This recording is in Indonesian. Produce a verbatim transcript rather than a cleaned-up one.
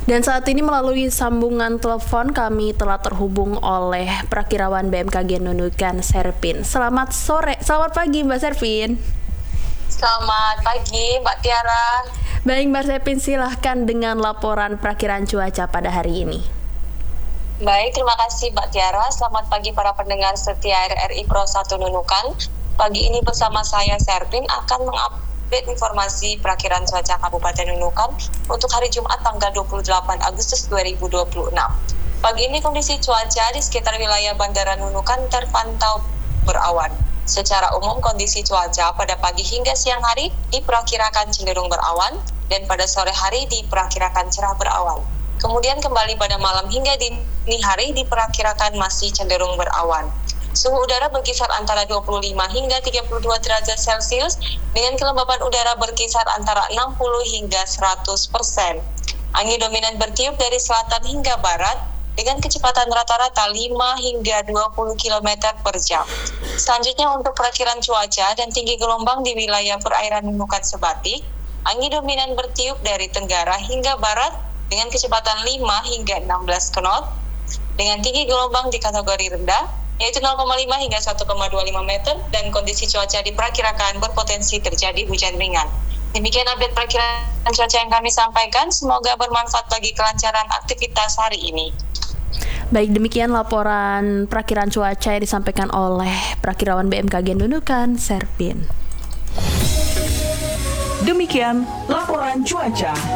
Dan saat ini melalui sambungan telepon kami telah terhubung oleh Prakirawan B M K G Nunukan Serpin. Selamat sore, selamat pagi Mbak Serpin. Selamat pagi Mbak Tiara. Baik Mbak Serpin, silahkan dengan laporan perakiraan cuaca pada hari ini. Baik, terima kasih Mbak Tiara. Selamat pagi para pendengar setia R R I Pro satu Nunukan. Pagi ini bersama saya Serpin akan mengupdate informasi perakiraan cuaca Kabupaten Nunukan untuk hari Jumat tanggal dua puluh delapan Agustus dua ribu dua puluh enam. Pagi ini kondisi cuaca di sekitar wilayah Bandara Nunukan terpantau berawan. Secara umum kondisi cuaca pada pagi hingga siang hari diperkirakan cenderung berawan dan pada sore hari diperkirakan cerah berawan. Kemudian kembali pada malam hingga dini hari diperkirakan masih cenderung berawan. Suhu udara berkisar antara dua puluh lima hingga tiga puluh dua derajat Celcius dengan kelembapan udara berkisar antara enam puluh hingga seratus persen. Angin dominan bertiup dari selatan hingga barat dengan kecepatan rata-rata lima hingga dua puluh kilometer per jam. Selanjutnya untuk perakiraan cuaca dan tinggi gelombang di wilayah perairan Nunukan Sebatik, angin dominan bertiup dari tenggara hingga barat dengan kecepatan lima hingga enam belas knot dengan tinggi gelombang di kategori rendah yaitu nol koma lima hingga satu koma dua lima meter dan kondisi cuaca diperkirakan berpotensi terjadi hujan ringan. Demikian update perakiraan cuaca yang kami sampaikan, semoga bermanfaat bagi kelancaran aktivitas hari ini. Baik, demikian laporan perakiraan cuaca yang disampaikan oleh Prakirawan B M K G Nunukan Serpin. Demikian laporan cuaca.